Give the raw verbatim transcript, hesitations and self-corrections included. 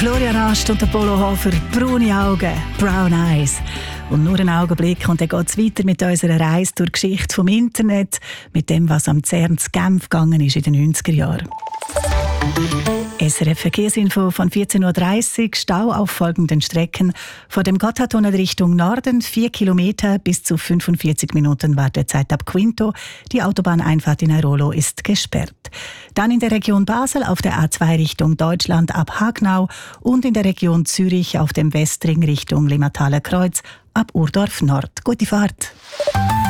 Florian Ast und der Polo Hofer, braune Augen, Brown Eyes. Und nur einen Augenblick und dann geht es weiter mit unserer Reise durch die Geschichte vom Internet, mit dem, was am CERN zu Genf gegangen ist in den neunziger Jahren. S R F Verkehrsinfo von vierzehn Uhr dreißig, Stau auf folgenden Strecken. Von dem Gotthardtunnel Richtung Norden vier Kilometer, bis zu fünfundvierzig Minuten Wartezeit ab Quinto. Die Autobahneinfahrt in Airolo ist gesperrt. Dann in der Region Basel auf der A zwei Richtung Deutschland ab Hagnau und in der Region Zürich auf dem Westring Richtung Limmathaler Kreuz ab Urdorf Nord. Gute Fahrt!